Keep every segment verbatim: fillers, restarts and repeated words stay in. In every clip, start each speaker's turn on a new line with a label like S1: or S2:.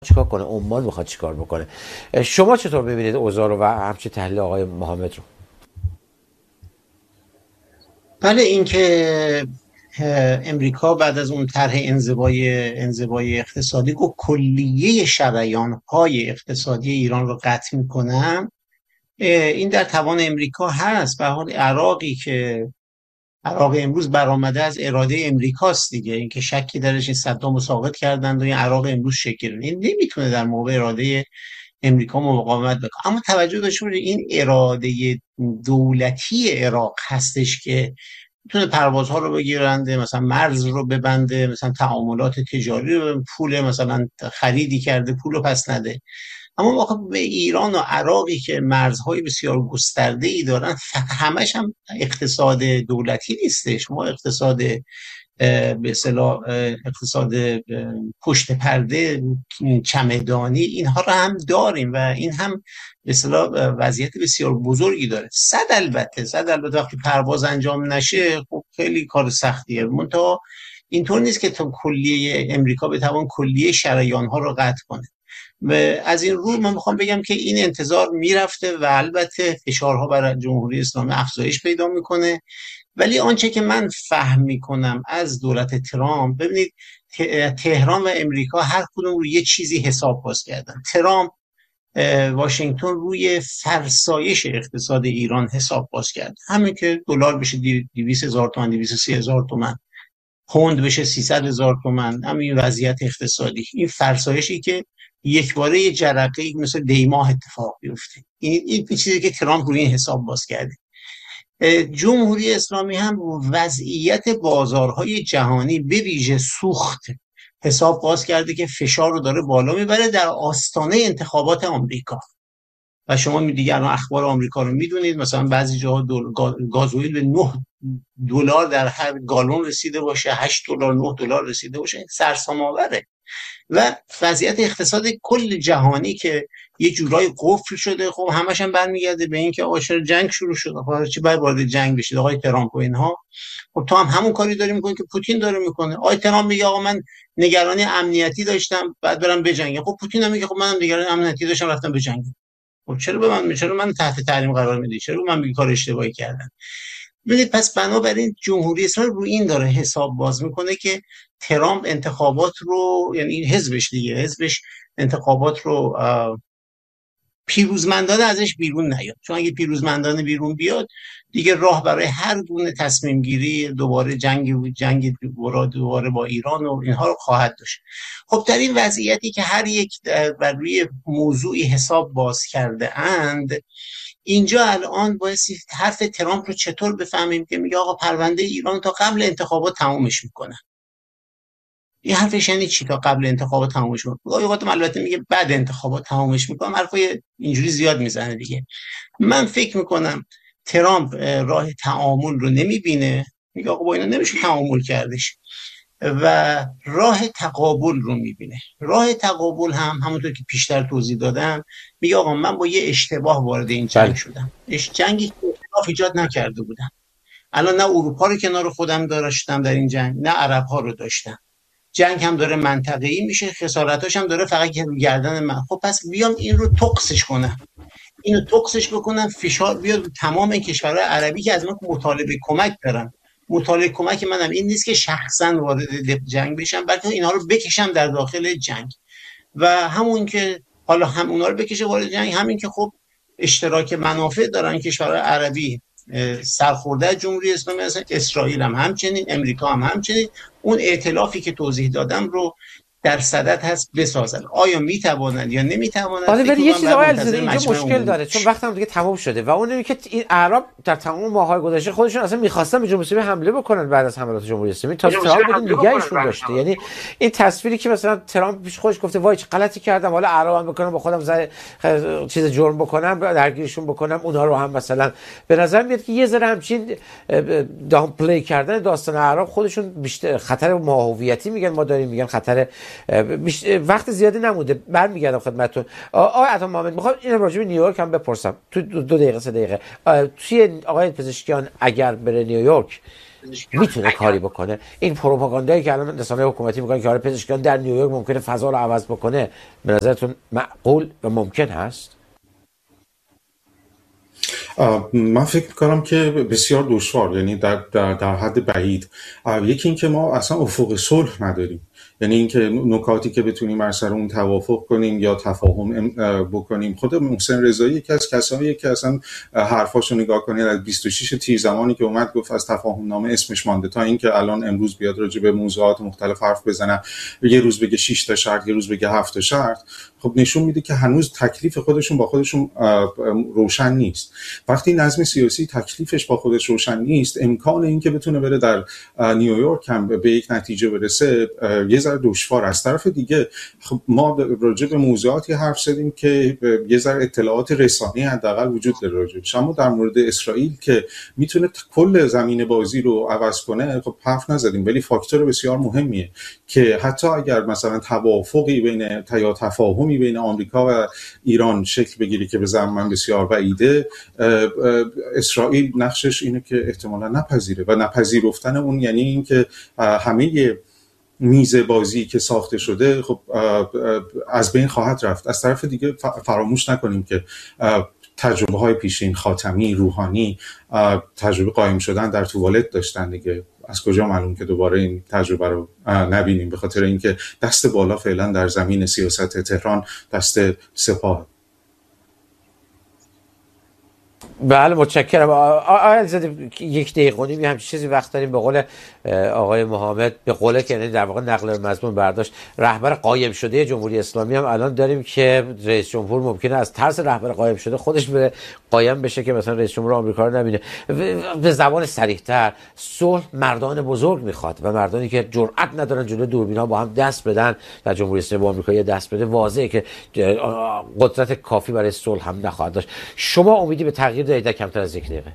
S1: چیکار کنه، عمان میخواد چیکار بکنه. شما چطور ببینید اوضاع رو و همچنین تحلیل آقای محمد رو؟
S2: بله، اینکه امریکا بعد از اون طرح انزوای انزوای اقتصادی گفت کلیه شریان‌های اقتصادی ایران رو قطع میکنم، این در توان امریکا هست. به حال عراقی که عراق امروز برآمده از اراده امریکاست دیگه، اینکه شکی درش این صدام رو ساقط کردند و این عراق امروز شکل گرفت. این نمیتونه در مقابل اراده امریکا مقاومت بکنه. اما توجه داشته باشید این اراده دولتی عراق هستش که میتونه پروازها رو بگیرنده، مثلا مرز رو ببنده، مثلا تعاملات تجاری رو، پول مثلا خریدی کرده پول رو پس نده. اما واقعا به ایران و عراقی که مرزهای بسیار گسترده ای دارن، همش هم اقتصاد دولتی نیستش. ما اقتصاد به اصطلاح اقتصاد پشت پرده، چمدانی، اینها رو هم داریم و این هم به اصطلاح وضعیت بسیار بزرگی داره. صد البته صد البته وقتی پرواز انجام نشه خب خیلی کار سختیه. منتها اینطور نیست که تا کلیه امریکا بتوان کلیه شریان ها رو قطع کنه. و از این رو من میخوام بگم که این انتظار میرفته و البته فشارها بر جمهوری اسلامی افزایش پیدا میکنه. ولی آنچه که من فهم میکنم از دولت ترامپ، ببینید تهران و امریکا هر کدوم روی یه چیزی حساب باز کردن. ترامپ واشنگتن روی فرسایش اقتصاد ایران حساب باز کرد، همین که دلار بشه دویست هزار تومان، دویست و سی هزار تومان، پوند بشه سیصد هزار تومان، همین وضعیت اقتصادی. این فرسایشی که یک باره یه جرقه مثل دیماه اتفاق بیفته، این این چیزی که ترامپ روی این حساب باز کرده. جمهوری اسلامی هم وضعیت بازارهای جهانی به ویژه سوخت حساب باز کرده که فشار رو داره بالا میبره در آستانه انتخابات آمریکا. و شما دیگه الان اخبار آمریکا رو میدونید، مثلا بعضی جاها گازوئیل به نه دلار در هر گالون رسیده باشه، هشت دلار، نه دلار رسیده باشه. این سرسام آوره. و وضعیت اقتصاد کل جهانی که یه جورای قفل شده، خب همش هم برمیگرده به این که آقا چرا جنگ شروع شد، آقا چی باید وارد جنگ بشید آقای ترامپ و اینها. خب تو هم همون کاری داری میکنی که پوتین داره میکنه. آقای ترامپ میگه آقا من نگرانی امنیتی داشتم بعد برم بجنگم. خب پوتین هم میگه خب منم نگرانی امنیتی داشتم رفتم بجنگم. خب چرا به من چرا من تحت تحریم قرار میدی؟ چرا من میگی کار اشتباهی کردم؟ ببینید پس بنابراین جمهوری اسلامی رو این داره حساب باز میکنه که ترامپ انتخابات رو، یعنی حزبش دیگه حزبش انتخابات رو پیروزمندانه ازش بیرون نیاد، چون اگه پیروزمندانه بیرون بیاد دیگه راه برای هر گونه تصمیم گیری دوباره جنگ جنگ دوباره با ایران و اینها رو خواهد داشت. خب در این وضعیتی که هر یک بر روی موضوعی حساب باز کرده اند، اینجا الان بایستی حرف ترامپ رو چطور بفهمیم که میگه آقا پرونده ایران تا قبل انتخابات تمومش میکنه. این حرفش یعنی چی تا قبل انتخابات تمومش میکنه؟ گاهی اوقات البته میگه بعد انتخابات تمومش میکنه، حرفای اینجوری زیاد میزنه دیگه. من فکر میکنم ترامپ راه تعامل رو نمیبینه، میگه آقا با اینا نمیشه تعامل کردش، و راه تقابل رو میبینه. راه تقابل هم همونطور که پیشتر توضیح دادم، میگه آقا من با یه اشتباه وارد این جنگ
S1: بله.
S2: شدم. اش جنگی که اختلاف ایجاد نکرده بودم. الان نه اروپا رو کنار خودم داشتم در این جنگ، نه عرب ها رو داشتم. جنگ هم داره منطقه‌ای میشه، خسارتاش هم داره فقط که رو گردن من. خب پس بیام این رو توکسش کنم، اینو توکسش بکنم، فشار بیاد تمام کشورهای عربی که از من مطالبه کمک دارن. مطالبه کمک منم این نیست که شخصا وارد جنگ بشم، بلکه اینها رو بکشم در داخل جنگ. و همون که حالا هم اونا رو بکشه وارد جنگ، همین که خب اشتراک منافع دارن کشورهای عربی سرخورده از جمهوری اسلامی هستن، اسرائیل هم همچنین، امریکا هم همچنین. اون ائتلافی که توضیح دادم رو در صدد هست بسازن. آیا میتوانند یا نمیتوانند؟
S1: آره ولی یه چیز آقای
S2: فکر
S1: علیزاده
S2: کنم
S1: اینجا مشکل داره، چون وقتم دیگه تموم شده و اون اینه که این اعراب در تمام ماه‌های گذشته خودشون اصلا می‌خواستن به جمهوری اسلامی حمله بکنن بعد از حملات جمهوری اسلامی، تا ترامپ بود نگهشون داشته. یعنی این تصویری که مثلا ترامپ پیش خودش گفته وای چه غلطی کردم، حالا اعرابم بکنم با خودم زای چیز جرم بکنم، درگیرشون بکنم، اونها رو هم مثلا به نظر میاد که یه ذره همچین داون پلی کردن داستان اعراب خودشون بیشتر خطر ماهویتی میگن ما داریم، میگن خطر وقت زیادی نمونده. برمیگردم خدمتتون. آقای عطا محمد میخوام این راجع به نیویورک هم بپرسم تو دو دقیقه سه دقیقه. توی آقای پزشکیان اگر بره نیویورک میتونه کاری بکنه؟ این پروپاگاندایی که الان رسانه‌های حکومتی میگن که آره پزشکان در نیویورک ممکنه فضا رو عوض بکنه، به نظرتون معقول و ممکن هست؟
S3: من فکر میکنم که بسیار دشوار، یعنی در, در, در حد بعید. یکی این که ما اصلا افق صلح نداریم، یعنی اینکه نکاتی که بتونیم بر سر اون توافق کنیم یا تفاهم بکنیم. خود محسن رضایی یکی از کسایی که اصلا حرفاشو نگاه کنید از بیست و شش تیر زمانی که اومد گفت از تفاهم نامه اسمش مانده تا اینکه الان امروز بیاد راجع به موضوعات مختلف حرف بزنه، یه روز بگه شش تا شرط، یه روز بگه هفت تا شرط، خب نشون میده که هنوز تکلیف خودشون با خودشون روشن نیست. وقتی نظم سیاسی تکلیفش با خودش روشن نیست، امکان این که بتونه بره در نیویورک هم به یک نتیجه برسه یه ذره دشوار. از طرف دیگه خب ما راجع به موضوعاتی حرف زدیم که یه ذره اطلاعات رسانه‌ای حداقل وجود داره راجعش، اما در مورد اسرائیل که میتونه کل زمین بازی رو عوض کنه خب حرف نزدیم. ولی فاکتور بسیار مهمیه که حتی اگر مثلا توافقی بین یا تفاهمی بین آمریکا و ایران شکل بگیره که به زعم من بسیار بعیده، اسرائیل نقشش اینه که احتمالا نپذیره و نپذیرفتن اون یعنی این که همه میز بازی که ساخته شده خب از بین خواهد رفت. از طرف دیگه فراموش نکنیم که تجربه های پیشین خاتمی، روحانی تجربه قایم شدن در توالت داشتن دیگه. از کجا معلوم که دوباره این تجربه رو نبینیم؟ به خاطر اینکه دست بالا فعلا در زمین سیاست تهران دست سپاه.
S1: بله متشکرم. آقای علیزاده یک دقیقه و نیم همچین چیزی وقت داریم. به قول آقای محمد، به قوله که در واقع نقل مضمون برداشت، رهبر قایم شده جمهوری اسلامی هم الان داریم که رئیس جمهور ممکنه از ترس رهبر قایم شده خودش بره قایم بشه که مثلا رئیس جمهور آمریکا رو نبینه. به زبان صریح‌تر صلح مردان بزرگ میخواد و مردانی که جرأت ندارن جلوی دوربینا با هم دست بدن در جمهوری اسلامی با آمریکا یه دست بده، واضحه که قدرت کافی برای صلح هم نخواهد داشت. شما امیدی به تغییر دارید در کمتر از یک دقیقه؟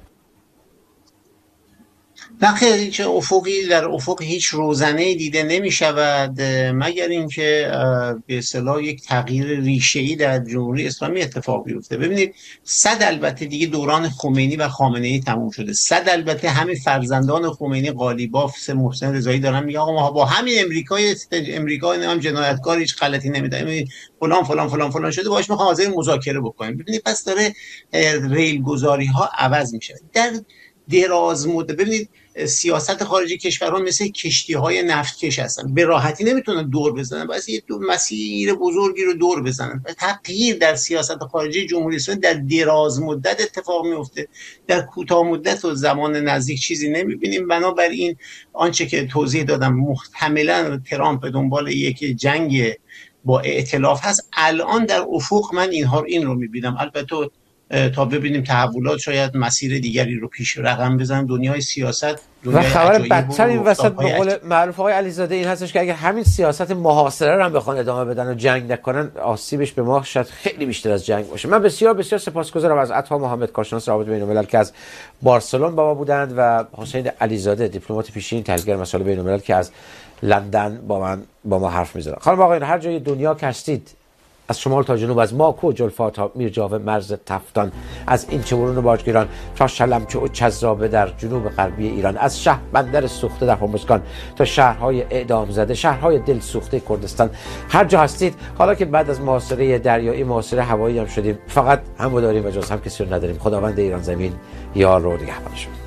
S2: نخیر، هیچ افقی در افق هیچ روزنه دیده نمی شود مگر اینکه به اصطلاح یک تغییر ریشه‌ای در جمهوری اسلامی اتفاق بیفته. ببینید، صد البته دیگه دوران خمینی و خامنه‌ای تموم شده، صد البته همه فرزندان خمینی قالیباف محسن رضایی دارن میگن آقا ما با همین امریکای امریکای هم جنایتکار هیچ غلطی نمی‌کنه، فلان فلان فلان فلان شده، باهاش می‌خوام حاضر مذاکره بکنیم. ببینید پس داره ریل گذاری ها عوض میشه در دراز مدت. ببینید سیاست خارجی کشورها مثل کشتی‌های نفتکش هستن، به راحتی نمیتونن دور بزنن، باید یه مسیر بزرگی رو دور بزنن. تغییر در سیاست خارجی جمهوری اسلامی در دراز مدت اتفاق میفته، در کوتاه مدت و زمان نزدیک چیزی نمیبینیم. بنابراین آنچه که توضیح دادم، محتملا ترامپ دنبال یک جنگ با ائتلاف هست. الان در افق من اینها این رو میبینم. البته تا ببینیم تحولات شاید مسیر دیگری رو پیش رقم بزنن. دنیای سیاست
S1: و خبر بدتر این وسط به قول معروف آقای علیزاده این هستش که اگر همین سیاست محاصره رو هم بخوان ادامه بدن و جنگ نکنن، آسیبش به ما شاید خیلی بیشتر از جنگ باشه. من بسیار بسیار سپاسگزارم از عطا محمد، کارشناس روابط بین‌الملل که از بارسلون با ما بودند، و حسین علیزاده، دیپلمات پیشین تحلیلگر مسائل بین‌الملل که از لندن با من با ما حرف می‌زدن. خانم آقایان، هر جای دنیا که هستید، از شمال تا جنوب، از ماکو جلفا تا میرجاوه مرز تفتان، از این چمرون باجگیران تا شلمچه و چزرابه در جنوب غربی ایران، از شهر بندر سوخته در هرمزگان تا شهرهای اعدام زده، شهرهای دل سوخته کردستان، هر جا هستید، حالا که بعد از محاصره دریایی محاصره هوایی هم شدیم، فقط هم داریم و جز هم کسی رو نداریم. خداوند ایران زمین یار و نگهبانشون.